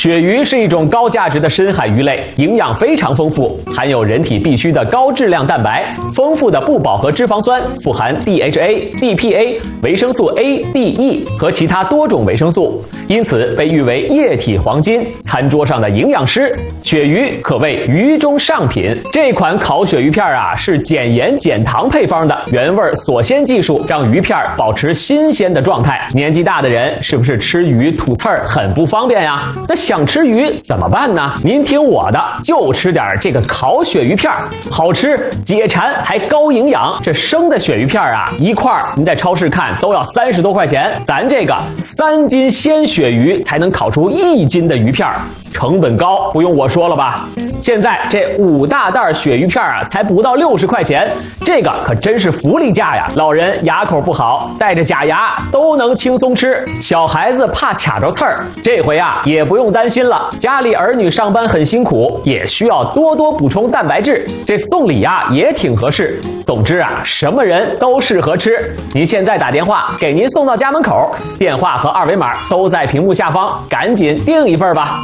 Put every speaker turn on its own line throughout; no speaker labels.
鳕鱼是一种高价值的深海鱼类，营养非常丰富，含有人体必需的高质量蛋白，丰富的不饱和脂肪酸，富含 DHA、DPA、维生素 A、D、E 和其他多种维生素，因此被誉为液体黄金，餐桌上的营养师。鳕鱼可谓鱼中上品。这款烤鳕鱼片是减盐减糖配方的，原味锁鲜技术让鱼片保持新鲜的状态。年纪大的人是不是吃鱼吐刺儿很不方便呀？那想吃鱼怎么办呢？您听我的，就吃点这个烤鳕鱼片，好吃解馋还高营养。这生的鳕鱼片一块您在超市看都要30多块钱，咱这个3斤鲜鳕鱼才能烤出1斤的鱼片，成本高不用我说了吧。现在这5大袋鳕鱼片才不到60块钱，这个可真是福利价呀！老人牙口不好，带着假牙都能轻松吃，小孩子怕卡着刺儿，这回也不用担心了。家里儿女上班很辛苦，也需要多多补充蛋白质，这送礼也挺合适。总之什么人都适合吃。您现在打电话给您送到家门口，电话和2维码都在屏幕下方，赶紧订一份吧。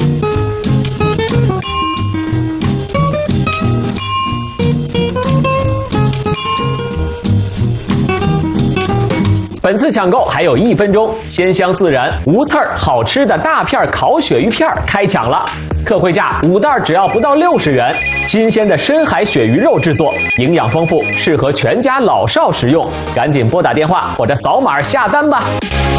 本次抢购还有1分钟，鲜香自然、无刺儿、好吃的大片烤鳕鱼片开抢了，特惠价5袋只要不到60元，新鲜的深海鳕鱼肉制作，营养丰富，适合全家老少食用。赶紧拨打电话或者扫码下单吧。